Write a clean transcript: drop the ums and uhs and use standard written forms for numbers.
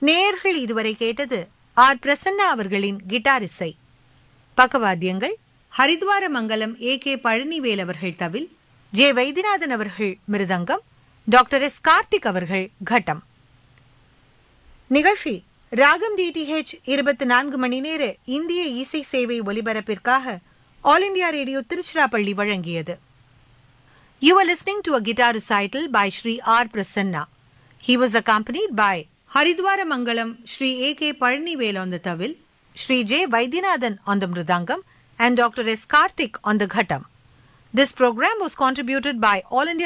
நேயர்கள் இதுவரை கேட்டது ஆர் பிரசன்னா அவர்களின் கிட்டார் இசை. பக்கவாத்தியங்கள் ஹரித்வார மங்கலம் கே பழனிவேல் அவர்கள் தவில், ஜே வைத்தியநாதன் அவர்கள் மிருதங்கம், டாக்டர் எஸ் கார்த்திக் அவர்கள் கட்டம். நிகழ்ச்சி ராகம் டிடிஹெச் 24 மணி நேர இந்திய இசை சேவை ஒலிபரப்பிற்காக ஆல் இண்டியா ரேடியோ திருச்சிராப்பள்ளி வழங்கியது. You are listening to a guitar recital by Shri R. Prasanna. He was accompanied by Haridwara Mangalam Shri A.K. Palanivel on the tawil, Shri J. Vaidyanathan on the mridangam, and Dr. S. Karthik on the ghattam. This program was contributed by All India